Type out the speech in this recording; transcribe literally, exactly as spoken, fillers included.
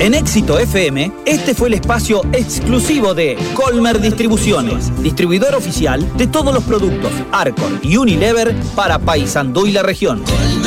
En Éxito F M, este fue el espacio exclusivo de Colmer Distribuciones, distribuidor oficial de todos los productos Arcor y Unilever para Paysandú y la región.